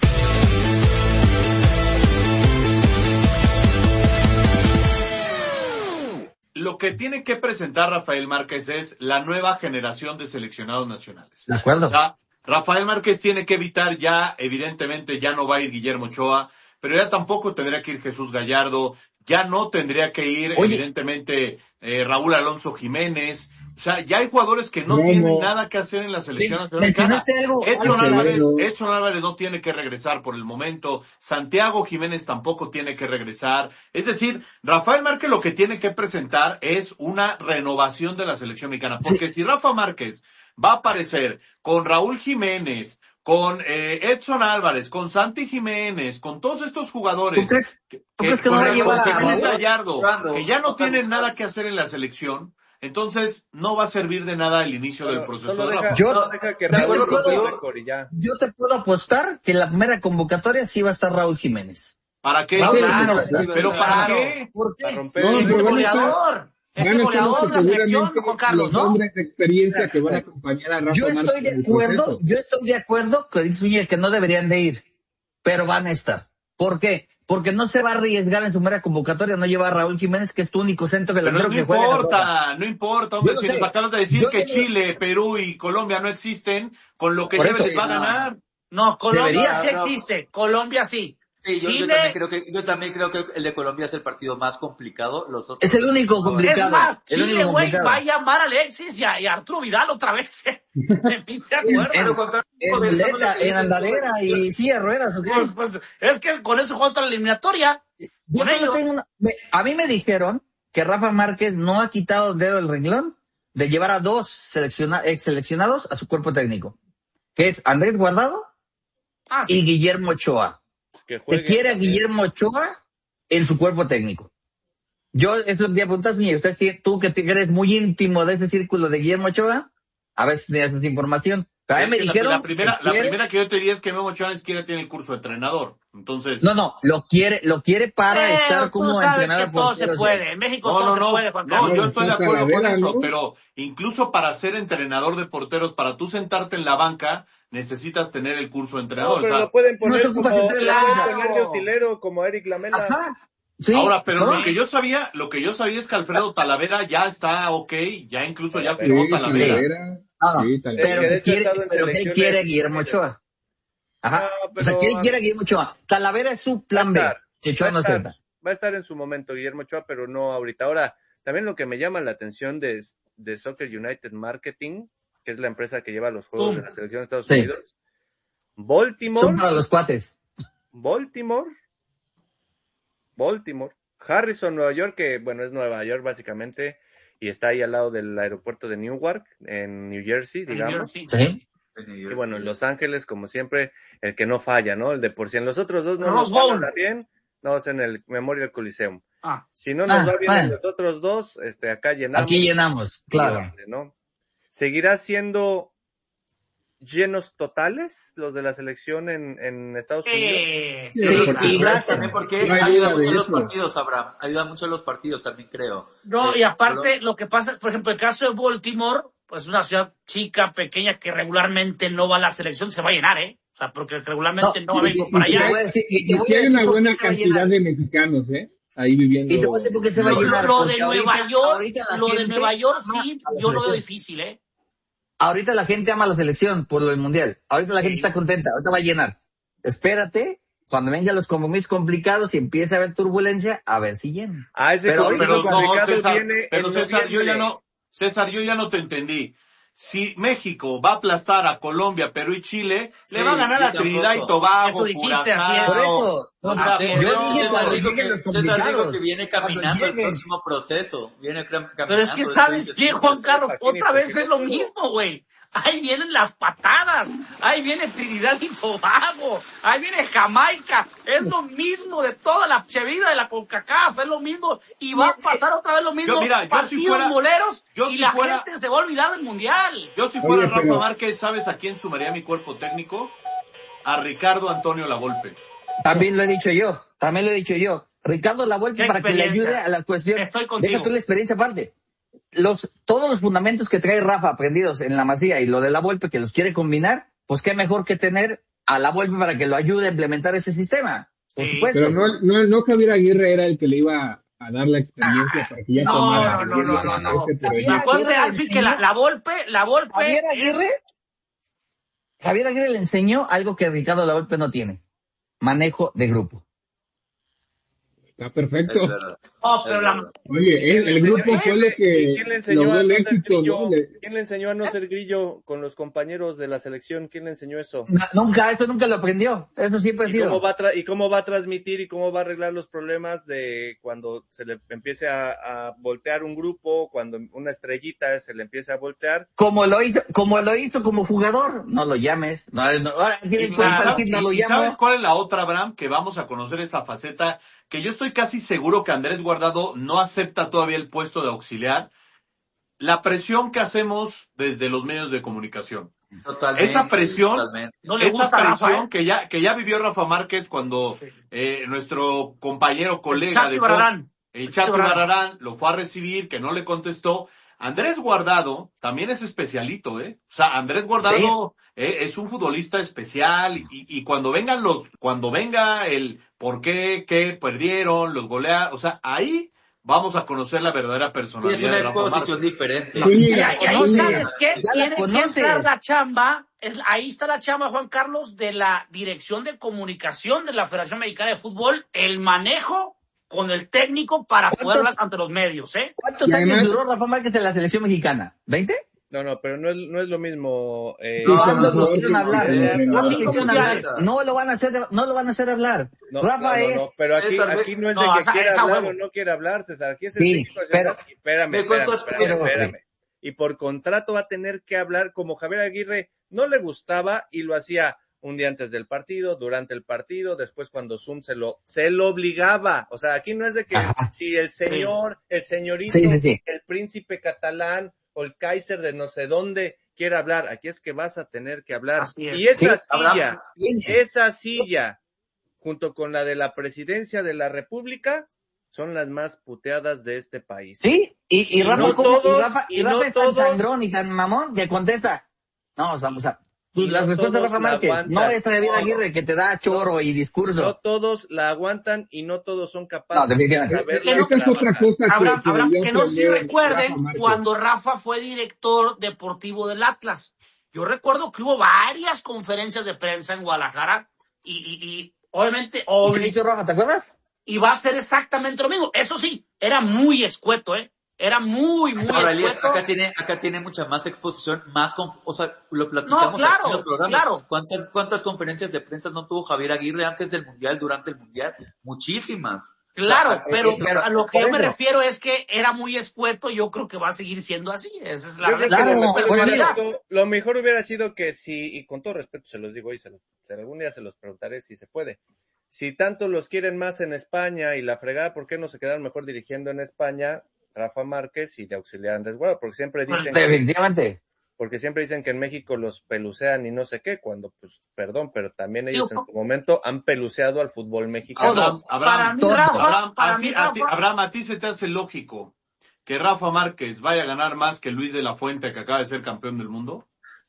Lo que tiene que presentar Rafael Márquez es la nueva generación de seleccionados nacionales. De acuerdo. O sea, Rafael Márquez tiene que evitar ya, evidentemente, ya no va a ir Guillermo Ochoa, pero ya tampoco tendría que ir Jesús Gallardo, ya no tendría que ir, Oye. evidentemente, eh, Raúl Alonso Jiménez. O sea, ya hay jugadores que no, no tienen no. nada que hacer en la selección nacional. Edson Álvarez, Edson Álvarez no tiene que regresar por el momento. Santiago Jiménez tampoco tiene que regresar. Es decir, Rafael Márquez lo que tiene que presentar es una renovación de la selección mexicana. Porque sí. si Rafa Márquez va a aparecer con Raúl Jiménez, con eh, Edson Álvarez, con Santi Jiménez, con todos estos jugadores, ¿Tú crees, que, ¿tú crees que, que no va a llevar a Jiménez Gallardo, que ya no tienen nada que hacer en la selección? Entonces, no va a servir de nada el inicio bueno, del proceso de deja, yo, no, deja que Raúl puedo, yo te puedo apostar que en la primera convocatoria sí va a estar Raúl Jiménez. ¿Para qué? Raúl, claro, claro, ¿Pero claro. para qué? ¿Por qué? Para romper no, es el goleador. Es el goleador de la selección, Juan Carlos, los ¿no? hombres de experiencia que van a acompañar a Rafa Yo estoy Márquez de acuerdo, yo estoy de acuerdo que dice Zúñiga que no deberían de ir, pero van a estar. ¿Por qué? Porque no se va a arriesgar en su mera convocatoria, no lleva a Raúl Jiménez, que es tu único centro que, no que juega. No importa, no importa, hombre, si sé. les acabas de decir yo que yo Chile, no... Perú y Colombia no existen, con lo que Por lleve eso, les va a no. ganar. No, Colombia Debería, sí no. existe, Colombia sí. Sí, yo, Chile... yo también creo que yo también creo que el de Colombia es el partido más complicado. Los otros es el único complicado. Es más, el Chile, güey, va a llamar a Alexis y a, y a Arturo Vidal otra vez. Me pinte acuerdo. En, en, en, en andadera y silla ruedas. ¿Okay? Pues, pues, es que con eso juega otra eliminatoria. Yo con ello. Tengo una, a mí me dijeron que Rafa Márquez no ha quitado el dedo del renglón de llevar a dos selecciona, ex seleccionados a su cuerpo técnico, que es Andrés Guardado ah, sí. y Guillermo Ochoa. Que, que quiere a Guillermo Ochoa en su cuerpo técnico. Yo, eso te preguntas, mire, usted, tú que eres muy íntimo de ese círculo de Guillermo Ochoa, a ver si tienes esa información. Pero a mí me dijeron... La primera, la primera que yo te diría es que Memo Ochoa ni siquiera tiene el curso de entrenador. Entonces... No, no, lo quiere, lo quiere para eh, estar como tú sabes entrenador. Que todo se puede. En México no, todo no, se no, puede, Juan Carlos. No, yo estoy de acuerdo con eso, ¿no? Pero incluso para ser entrenador de porteros, para tú sentarte en la banca, necesitas tener el curso de entrenador. No, pero o sea, lo pueden poner no como, lo pueden poner de utilero como Eric Lamela. Ajá. Sí, ahora, pero ¿no? lo que yo sabía, lo que yo sabía es que Alfredo Talavera ya está ok, ya incluso ya firmó sí, Talavera. Talavera. No, no, sí, pero que quiere, pero que él quiere a Guillermo Ochoa. Ajá. No, pero... O sea, que él quiere a Guillermo Ochoa. Talavera es su plan B. Que Ochoa no sepa. Va a estar en su momento Guillermo Ochoa, pero no ahorita. Ahora, también lo que me llama la atención de, de Soccer United Marketing, que es la empresa que lleva los juegos sí. de la selección de Estados sí. Unidos. Baltimore. Son para los cuates. Baltimore. Baltimore. Harrison, Nueva York, que bueno, es Nueva York básicamente, y está ahí al lado del aeropuerto de Newark, en New Jersey, digamos. Sí. Y bueno, en Los Ángeles, como siempre, el que no falla, ¿no? El de por sí. En los otros dos no Rose nos Bowl. va bien, no, es en el Memorial Coliseum. Ah. Si no nos ah, va bien bueno. en los otros dos, este, acá llenamos. Aquí llenamos, claro. ¿No? ¿Seguirá siendo llenos totales los de la selección en, en Estados Unidos? Sí, sí, sí, y gracias también porque no ayuda mucho los partidos, Abraham, ayuda mucho los partidos también, creo. No, eh, y aparte pero... lo que pasa, por ejemplo, el caso de Baltimore, pues es una ciudad chica, pequeña, que regularmente no va a la selección, se va a llenar, ¿eh? O sea, porque regularmente no, no va a venir para allá. Y tiene una buena cantidad de mexicanos, ¿eh? Ahí viviendo. Y te voy a decir por qué se va a llenar. Lo de Nueva York, lo de Nueva York sí, yo lo veo difícil, ¿eh? Ahorita la gente ama la selección por lo del mundial. Ahorita la gente sí. está contenta. Ahorita va a llenar. Espérate, cuando vengan los compromisos complicados y empiece a haber turbulencia, a ver si llena. Ah, ese pero, pero no, César, viene pero César, yo ya no, César, yo ya no te entendí. Si México va a aplastar a Colombia, Perú y Chile, sí, le va a ganar a Trinidad y Tobago, Curazao. Por eso, No, no, sí, yo dije, César dijo que, César dijo que viene caminando el próximo proceso. Viene caminando. Pero es que, ¿sabes qué, Juan Carlos? Otra vez es lo mismo, güey. Ahí vienen las patadas, ahí viene Trinidad y Tobago, ahí viene Jamaica, es lo mismo de toda la vida de la CONCACAF, es lo mismo, y va a pasar otra vez lo mismo, yo, mira, yo partidos si fuera, moleros, yo y si la fuera, gente se va a olvidar del Mundial. Yo si fuera Oye, Rafa pero... Márquez, ¿sabes a quién sumaría mi cuerpo técnico? A Ricardo Antonio Lavolpe. También lo he dicho yo, también lo he dicho yo. Ricardo Lavolpe para que le ayude a la cuestión. Estoy contigo. Deja tú la experiencia aparte. Los, todos los fundamentos que trae Rafa aprendidos en la Masía y lo de Lavolpe que los quiere combinar, pues qué mejor que tener a Lavolpe para que lo ayude a implementar ese sistema. Por sí, supuesto. Pero no, no, no Javier Aguirre era el que le iba a dar la experiencia ah, para que ya no, tomara. No, no, no, no, no. Me acuerdo, Alfie, que la, la Volpe, la Volpe. Javier Aguirre, es... Javier Aguirre le enseñó algo que Ricardo Lavolpe no tiene. Manejo de grupo. Está perfecto. Oh, pero la... Oye, el, el grupo fue lo que ¿quién le enseñó logró a el no éxito, ser grillo? ¿no? Le... ¿Quién le enseñó a no ser grillo con los compañeros de la selección? ¿Quién le enseñó eso? No, nunca, eso nunca lo aprendió. Eso siempre ha ¿Y sido. cómo va a tra- ¿Y cómo va a transmitir y cómo va a arreglar los problemas de cuando se le empiece a, a voltear un grupo, cuando una estrellita se le empiece a voltear? Como lo hizo, como lo hizo como jugador, no lo llames. No, no, ahora tienes que decir, no lo llamo. ¿Sabes cuál es la otra, Abraham? Que vamos a conocer esa faceta que yo estoy casi seguro que Andrés Guardado no acepta todavía el puesto de auxiliar, la presión que hacemos desde los medios de comunicación. Totalmente. Esa presión, totalmente. No le esa gusta presión Rafa, ¿eh? que ya que ya vivió Rafa Márquez cuando eh, nuestro compañero, colega el de Barrarán. el Chato Barrarán lo fue a recibir, que no le contestó. Andrés Guardado también es especialito, ¿eh? O sea, Andrés Guardado sí. eh, es un futbolista especial y, y cuando vengan los, cuando venga el por qué, qué perdieron, los goleados, o sea, ahí vamos a conocer la verdadera personalidad. Y es una exposición diferente. No, y ya, ya, ¿no sabes qué? Tiene que estar la chamba, es, ahí está la chamba, Juan Carlos, de la Dirección de Comunicación de la Federación Mexicana de Fútbol, el manejo con el técnico para poder hablar ante los medios, ¿eh? ¿Cuántos años además, duró Rafa Márquez en la selección mexicana? ¿veinte? No, no, pero no es, no es lo mismo. Eh, no, no, no, no, no, hablar, no, hablar. no lo van a hacer, no lo van a hacer hablar. No, Rafa no, no, es. No, pero aquí, César, aquí no es de no, que esa, quiera esa hablar huevo. o no quiera hablar, César. Aquí es el sí, técnico. Pero, espérame, espérame, espérame, espérame. Y por contrato va a tener que hablar como Javier Aguirre no le gustaba y lo hacía un día antes del partido, durante el partido, después cuando Zoom se lo, se lo obligaba. O sea, aquí no es de que Ajá. si el señor, sí. el señorito, sí, sí, sí. el príncipe catalán o el Kaiser de no sé dónde quiera hablar. Aquí es que vas a tener que hablar. Y esa sí, silla, esa silla, junto con la de la presidencia de la República, son las más puteadas de este país. Sí, y, y, y Rafa, no como, todos, y Rafa, y Rafa no es todos, tan sangrón y tan mamón que contesta. No, o sea, o sea la no respuesta de Rafa Márquez, no es Javier Aguirre que te da choro y discurso. No todos la aguantan y no todos son capaces no, de saberla. Esta es otra cosa que, habrá, que, habrá, que no sé si recuerden Rafa cuando Rafa fue director deportivo del Atlas. Yo recuerdo que hubo varias conferencias de prensa en Guadalajara y, y, y obviamente... ¿Y qué hizo Rafa, te acuerdas? Y va a ser exactamente lo mismo. Eso sí, era muy escueto, ¿eh? Era muy, muy Ahora, Elías, acá tiene, acá tiene mucha más exposición, más, conf- o sea, lo platicamos no, claro, en los programas. Claro. ¿Cuántas, cuántas conferencias de prensa no tuvo Javier Aguirre antes del Mundial, durante el Mundial? Muchísimas. Claro, o sea, pero, es, pero a lo que yo me refiero es que era muy escueto y yo creo que va a seguir siendo así. Esa es la claro, lo, mejor, lo mejor hubiera sido que si, y con todo respeto se los digo y se los, algún día se los preguntaré si se puede. Si tanto los quieren más en España y la fregada, ¿por qué no se quedaron mejor dirigiendo en España? Rafa Márquez y de auxiliar Andrés Guardado, porque siempre dicen definitivamente que, porque siempre dicen que en México los pelucean y no sé qué, cuando pues perdón, pero también ellos en su momento han peluceado al fútbol mexicano. Abraham, Abraham, Abraham, Abraham, a, ti, a, ti, Abraham, a ti se te hace lógico que Rafa Márquez vaya a ganar más que Luis de la Fuente, que acaba de ser campeón del mundo.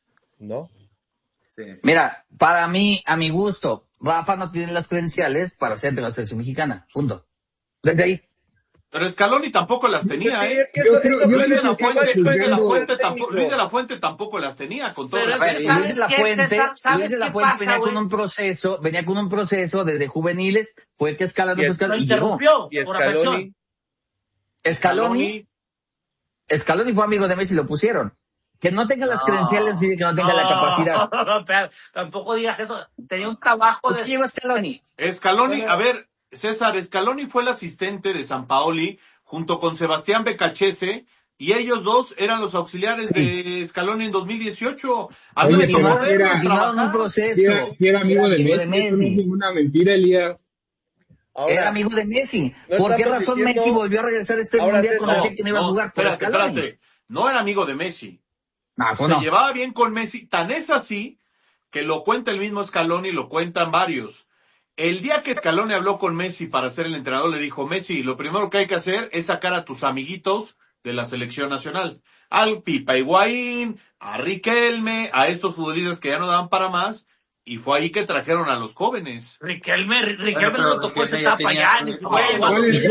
No. Sí. Mira, para mí, a mi gusto, Rafa no tiene las credenciales para ser de la selección mexicana, punto. Desde ahí. Pero Scaloni tampoco las tenía, sí, ¿eh? Es que eso, creo, eso Luis, de la Fuente, Fuente, Luis de la Fuente tampoco, Luis de la Fuente tampoco las tenía, con todo Pero respeto. es que Luis de la Fuente, César, ¿sabes Luis de la qué Fuente pasa, venía güey? con un proceso, venía con un proceso desde juveniles, fue que Scaloni y, Scaloni y interrumpió y por Scaloni, Scaloni, Scaloni fue amigo de Messi y lo pusieron. Que no tenga las credenciales y que no tenga no, la capacidad. No, no, pero tampoco digas eso. Tenía un trabajo de... ¿Qué lleva Scaloni? Scaloni, a ver, César, Scaloni fue el asistente de Sampaoli junto con Sebastián Becachese, y ellos dos eran los auxiliares sí. de Scaloni en dos mil dieciocho. A mí me tocó verlo un proceso. Era, era amigo, era de, amigo Messi, de Messi. Eso no es ninguna mentira, Elías. Ahora, era amigo de Messi. No ¿Por qué razón diciendo... Messi volvió a regresar a este mundial con no, que no iba a jugar? No, espérate, espérate. No era amigo de Messi. Ah, pues Se no. llevaba bien con Messi. Tan es así que lo cuenta el mismo Scaloni, lo cuentan varios. El día que Scaloni habló con Messi para ser el entrenador, le dijo, Messi, lo primero que hay que hacer es sacar a tus amiguitos de la selección nacional. Al Pipa Higuaín, a Riquelme, a estos futbolistas que ya no daban para más, y fue ahí que trajeron a los jóvenes. Riquelme, Riquelme bueno, no tocó esa etapa ya, ni siquiera,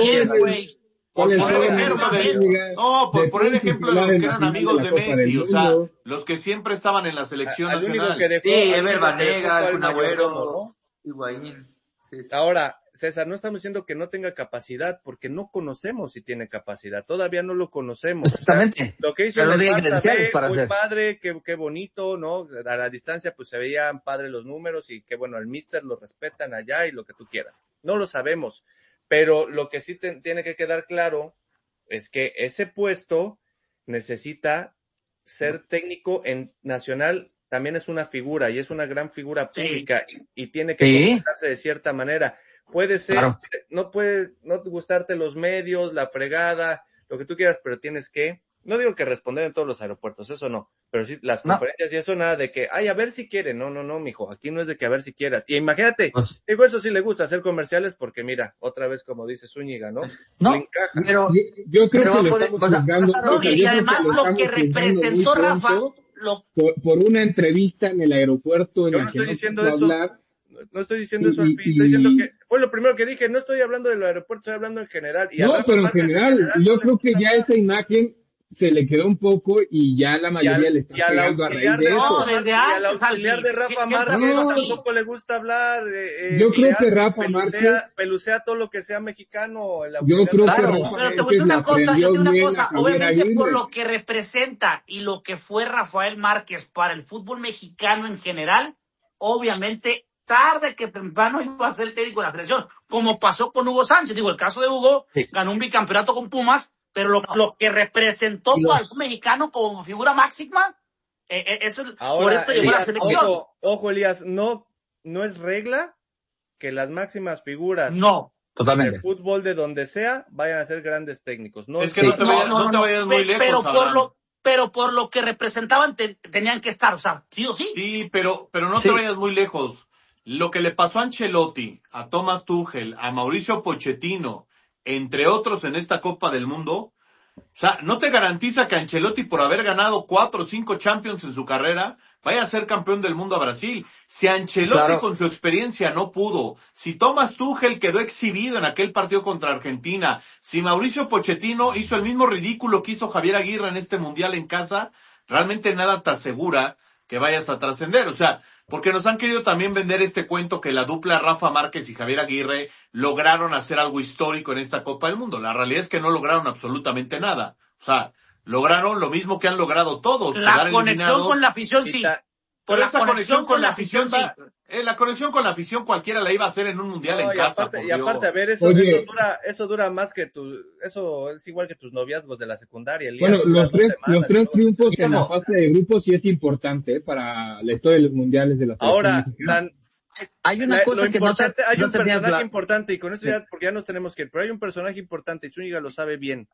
güey. Por poner ejemplo de, no, por poner ejemplo de los que eran amigos de Messi, o sea, los que siempre estaban en la selección nacional. Sí, Ever Banega, Kun Agüero, Higuaín. Sí, sí. Ahora, César, no estamos diciendo que no tenga capacidad, porque no conocemos si tiene capacidad, todavía no lo conocemos. Exactamente. O sea, lo que hizo Pero en el Barça B, muy hacer. padre, qué, qué bonito, ¿no? A la distancia pues se veían padres los números y que bueno, al míster lo respetan allá y lo que tú quieras. No lo sabemos, pero lo que sí te, tiene que quedar claro es que ese puesto necesita ser técnico en nacional. También es una figura y es una gran figura pública sí. y, y tiene que sí. comportarse de cierta manera. Puede ser, claro. no puede no gustarte los medios, la fregada, lo que tú quieras, pero tienes que, no digo que responder en todos los aeropuertos, eso no, pero sí las no. conferencias y eso nada de que, ay, a ver si quiere, no, no, no, mijo, aquí no es de que a ver si quieras. Y imagínate, pues, digo, eso sí le gusta hacer comerciales porque mira, otra vez como dice Zúñiga, ¿no? No, le encaja. pero yo, yo creo pero que lo estamos juzgando. No, y además lo, lo que representó Rafa... Lo... Por, por una entrevista en el aeropuerto en Yo la no que estoy no diciendo pudo eso. hablar. No estoy diciendo eso al fin, estoy diciendo que fue lo primero que dije, no estoy hablando del aeropuerto, estoy hablando en general. Y no, pero en general, en general, yo no creo que ya esa imagen se le quedó un poco y ya la mayoría al, le está pegando a raíz de, de eso. No, desde antes, al auxiliar de Rafa Márquez no, tampoco le gusta hablar. Eh, yo creo que Rafa pelucea, Márquez pelucea todo lo que sea mexicano. El yo creo de que claro, Rafa pero te voy a decir una cosa, yo te una cosa, obviamente por lo que representa y lo que fue Rafael Márquez para el fútbol mexicano en general, obviamente tarde que temprano iba a ser técnico de la selección, como pasó con Hugo Sánchez. Digo, el caso de Hugo, sí. ganó un bicampeonato con Pumas, pero lo, lo que representó para el fútbol mexicano como figura máxima, eh, eh, eso, ahora, por eso llegó a la selección. Ojo, ojo, Elías, no, no es regla que las máximas figuras no. Totalmente. del fútbol de donde sea vayan a ser grandes técnicos. No es que sí. no te vayas, no, no, no te vayas muy lejos, pero por lo pero por lo que representaban te, tenían que estar, o sea, sí o sí. Sí, pero pero no sí. te vayas muy lejos. Lo que le pasó a Ancelotti, a Thomas Tuchel, a Mauricio Pochettino, entre otros en esta Copa del Mundo, o sea, no te garantiza que Ancelotti, por haber ganado cuatro o cinco Champions en su carrera, vaya a ser campeón del mundo a Brasil. Si Ancelotti claro. con su experiencia no pudo, si Thomas Tuchel quedó exhibido en aquel partido contra Argentina, si Mauricio Pochettino hizo el mismo ridículo que hizo Javier Aguirre en este Mundial en casa, realmente nada te asegura que vayas a trascender. O sea, porque nos han querido también vender este cuento que la dupla Rafa Márquez y Javier Aguirre lograron hacer algo histórico en esta Copa del Mundo. La realidad es que no lograron absolutamente nada. O sea, lograron lo mismo que han logrado todos. La conexión con la afición, sí. Por esa conexión con la afición, sí. Eh, la conexión con la afición cualquiera la iba a hacer en un mundial no, en y casa. Aparte, y aparte, a ver, eso, eso dura, eso dura más que tu, eso es igual que tus noviazgos de la secundaria. El bueno, los tres, los tres triunfos en la fase de grupos sí es importante ¿eh? para la historia de los mundiales de la selección. Ahora, San, hay una la, cosa que no se, hay no un personaje la... importante y con esto ya, porque ya nos tenemos que ir, pero hay un personaje importante y Zúñiga lo sabe bien,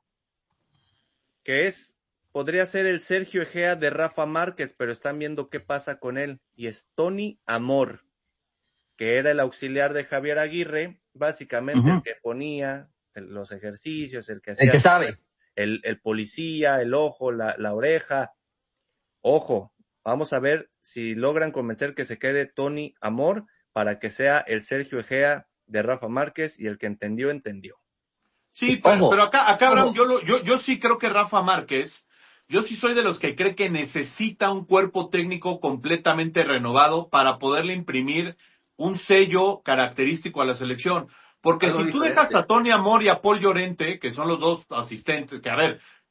que es podría ser el Sergio Egea de Rafa Márquez, pero están viendo qué pasa con él. Y es Tony Amor, que era el auxiliar de Javier Aguirre, básicamente uh-huh. el que ponía el, los ejercicios, el que hacía... El que sabe. El, el policía, el ojo, la, la oreja. Ojo, vamos a ver si logran convencer que se quede Tony Amor para que sea el Sergio Egea de Rafa Márquez y el que entendió, entendió. Sí, pero, pero acá, acá Abraham, yo, lo, yo, yo sí creo que Rafa Márquez... Yo sí soy de los que cree que necesita un cuerpo técnico completamente renovado para poderle imprimir un sello característico a la selección. Porque Algo si tú diferente. dejas a Tony Amor y a Paul Llorente, que son los dos asistentes, que a ver,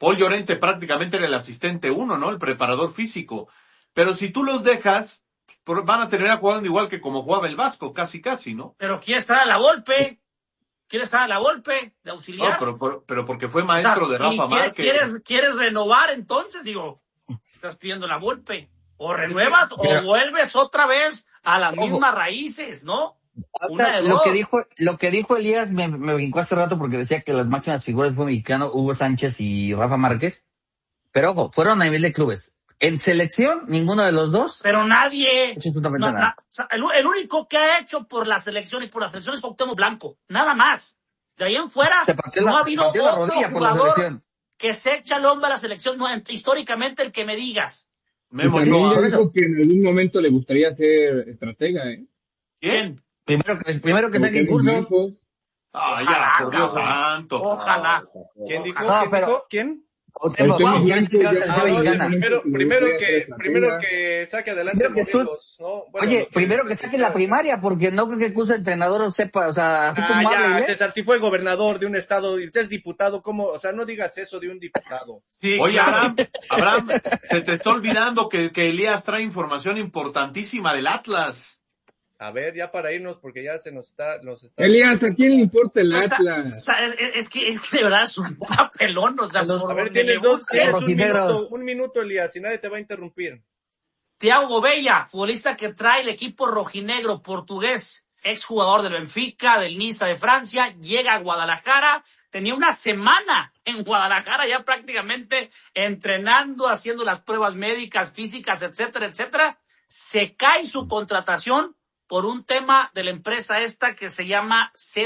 Paul Llorente prácticamente era el asistente uno, ¿no? El preparador físico. Pero si tú los dejas, van a terminar jugando igual que como jugaba el Vasco, casi casi, ¿no? Pero quiere estar a la Volpe, quiere estar a la Volpe de auxiliar. No, pero, pero, pero porque fue maestro, o sea, de Rafa Márquez. ¿Quieres, quieres renovar entonces? Digo, estás pidiendo la Volpe. O renuevas o pero, vuelves otra vez a las ojo, mismas raíces, ¿no? Una de lo dos. que dijo, lo que dijo Elías me, me brincó hace rato porque decía que las máximas figuras fue mexicano, Hugo Sánchez y Rafa Márquez. Pero ojo, fueron a nivel de clubes. En selección, ninguno de los dos. Pero nadie. No, nada. Na, o sea, el, el único que ha hecho por la selección y por la selección es Cuauhtémoc Blanco. Nada más. De ahí en fuera, no la, ha habido otro jugador que se echa el hombro a la selección. No, históricamente, el que me digas. Memo Ochoa. Dijo que en algún momento le gustaría ser estratega, ¿eh? ¿Quién? Primero que, primero que saque impulso. Ah, ya, por Dios santo. Ojalá. ¿Quién dijo? No, ¿Quién pero, dijo? ¿Quién? Otemo, wow, ya, ah, no, primero, primero que, primero que saque adelante que Morelos, ¿no? Bueno, Oye, no, primero que saque la primaria, porque no creo que el curso de entrenador sepa, o sea, así ah, como ya, habla, ¿eh? César, si fue gobernador de un estado y usted es diputado, ¿cómo? O sea, no digas eso de un diputado. Sí, oye, Abraham, Abraham, se te está olvidando que, que Elías trae información importantísima del Atlas. A ver, ya para irnos, porque ya se nos está... Nos está... Elías, ¿a quién le importa el o sea, Atlas? O sea, es, es, que, es que de verdad es un papelón. O sea, a ver, tienes, dos, tienes un, minuto, un minuto, Elías, y nadie te va a interrumpir. Thiago Bella, futbolista que trae el equipo rojinegro portugués, exjugador del Benfica, del Niza de Francia, llega a Guadalajara, tenía una semana en Guadalajara ya prácticamente entrenando, haciendo las pruebas médicas, físicas, etcétera, etcétera. Se cae su contratación por un tema de la empresa esta que se llama C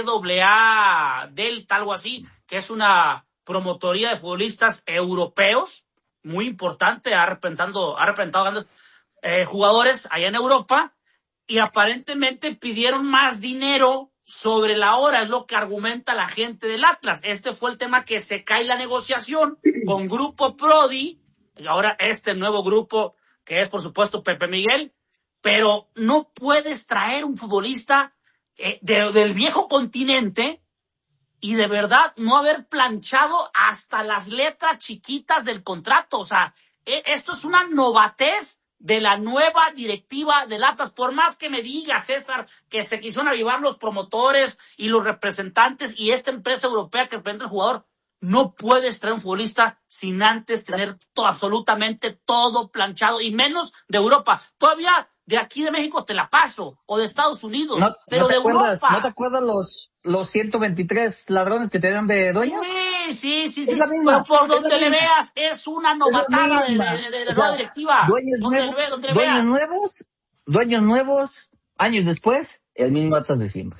A A Delta, algo así, que es una promotoría de futbolistas europeos, muy importante, ha representado, ha representado grandes eh, jugadores allá en Europa, y aparentemente pidieron más dinero sobre la hora, es lo que argumenta la gente del Atlas. Este fue el tema que se cae la negociación con Grupo Prodi, y ahora este nuevo grupo, que es por supuesto Pepe Miguel, pero no puedes traer un futbolista eh, de, del viejo continente y de verdad no haber planchado hasta las letras chiquitas del contrato. O sea, eh, esto es una novatez de la nueva directiva del Atlas. Por más que me diga, César, que se quisieron avivar los promotores y los representantes y esta empresa europea que representa al jugador, no puedes traer un futbolista sin antes tener todo, absolutamente todo planchado, y menos de Europa. Todavía de aquí de México te la paso, o de Estados Unidos, no, pero ¿no te de acuerdas, Europa. ¿No te acuerdas los, los ciento veintitrés ladrones que tenían de dueños? Sí, sí, sí, sí. Es la misma, pero por es donde le misma. veas, es una novatada es de, de, de, de la nueva directiva. Dueños donde nuevos, le ve, donde le dueños veas. nuevos, dueños nuevos, años después, el mismo Atlas de siempre.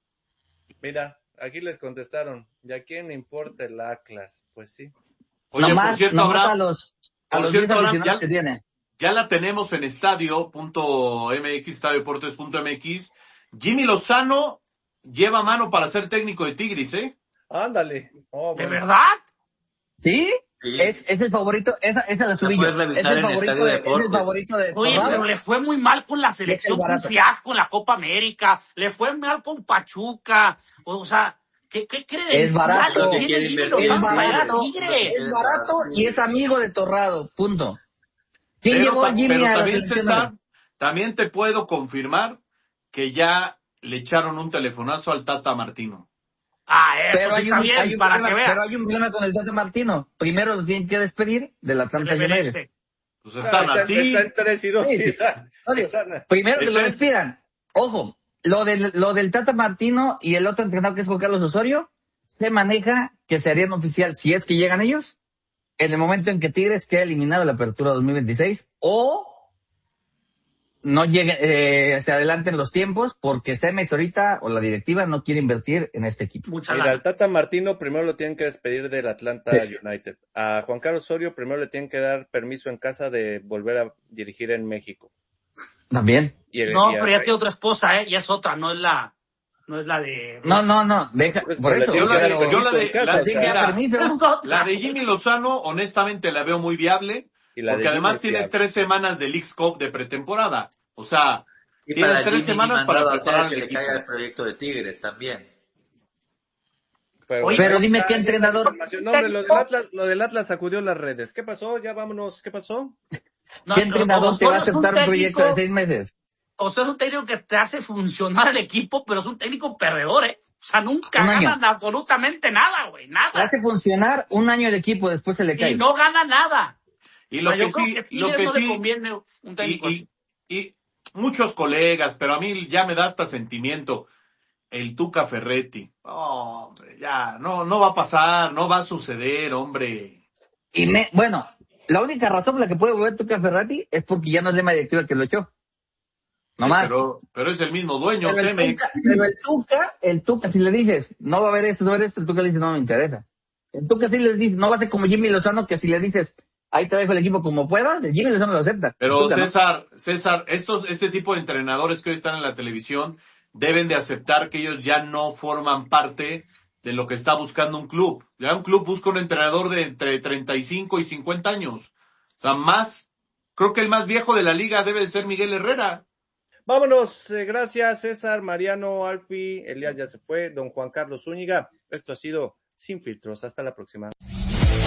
Mira, aquí les contestaron, ¿y a quién le importa el Atlas? Pues sí. Oye, nomás, por cierto, nomás Abraham, a los, a por los cierto, Abraham, aficionados ya, que tiene. ya la tenemos en estadio punto m x, estadio deportes punto m x. Jimmy Lozano lleva mano para ser técnico de Tigres, ¿eh? Ándale. Oh, ¿De bueno. verdad? ¿Sí? Sí. Es, es el favorito, esa, esa la subí yo. puedes Es revisar el en favorito Estadio de, es el Deportes. favorito de Oye, Torrado. pero le fue muy mal con la selección, fue un barato. fiasco en la Copa América, le fue mal con Pachuca, o sea, ¿qué, qué credenciales Es barato. tiene Quiere Jimmy invertir Lozano en para ir a barato. Tigres? Es barato y es amigo de Torrado, punto. ¿Quién Pero, llevó a Jimmy pero a la también, selección? César, también te puedo confirmar que ya le echaron un telefonazo al Tata Martino. Ah, eso Pero sí hay, está un, bien, hay un para problema, que veas. pero hay un problema con el Tata Martino. Primero lo tienen que despedir del Atlanta Le United. merece. Pues están Ah, así. Está en tres y dos. Sí, Sí, sí. están- Oye, están- primero que lo Este- despidan. Ojo, lo del, lo del Tata Martino y el otro entrenador que es Juan Carlos Osorio, se maneja que se harían oficial, si es que llegan ellos, en el momento en que Tigres quede eliminado de la apertura dos mil veintiséis, o no llegue, eh, se adelanten los tiempos, porque Cemex ahorita, o la directiva, no quiere invertir en este equipo. Mucha Mira, lana. al Tata Martino primero lo tienen que despedir del Atlanta Sí. United. A Juan Carlos Osorio primero le tienen que dar permiso en casa de volver a dirigir en México. También. Y el- No, y pero a- ya tiene otra esposa, ¿eh? Ya es otra, no es la, no es la de... No, no, no, deja, Pues, por le eso. Yo la de, Pero- yo la de, Pero- la, Tiene que dar mira, permiso. Es otra. la de Jimmy Lozano, honestamente la veo muy viable, y la de porque además Jimmy tienes Fiat. tres semanas de Leagues Cup de pretemporada. O sea, Y tienes para tres Jimmy semanas para mandado a hacer preparar que el le equipo. caiga el proyecto de Tigres también. Pero, Oye, pero dime qué entrenador. No, hombre, lo del Atlas, lo del Atlas sacudió las redes. ¿Qué pasó? Ya vámonos, ¿qué pasó? No, ¿qué entrenador te va a aceptar un proyecto de seis meses? O sea, es un técnico que te hace funcionar el equipo, pero es un técnico perdedor, ¿eh? O sea, nunca ganan absolutamente nada, güey, nada. Te hace funcionar un año el equipo, después se le cae. Y no gana nada. Y lo o sea, que sí, que lo que no sí, le conviene un técnico y, así. Y, y muchos colegas, pero a mí ya me da hasta sentimiento. El Tuca Ferretti. Oh, hombre, ya, no, no va a pasar, no va a suceder, hombre. Y me, bueno, la única razón por la que puede volver Tuca Ferretti es porque ya no es lema directiva el que lo echó. No sí, más. Pero, pero es el mismo dueño, pero el, Tuca, pero el Tuca, el Tuca, si le dices, no va a haber eso, no va a haber esto, el Tuca le dice, no me interesa. El Tuca sí les dice, no va a ser como Jimmy Lozano, que si le dices, ahí te dejo el equipo como puedas, el Jimmy Lozano lo acepta. Pero Tuca, César, ¿no? César, estos, este tipo de entrenadores que hoy están en la televisión deben de aceptar que ellos ya no forman parte de lo que está buscando un club. Ya un club busca un entrenador de entre treinta y cinco y cincuenta años. O sea, más, creo que el más viejo de la liga debe de ser Miguel Herrera. Vámonos, eh, gracias César, Mariano, Alfi, Elías ya se fue, don Juan Carlos Zúñiga. Esto ha sido Sin Filtros. Hasta la próxima.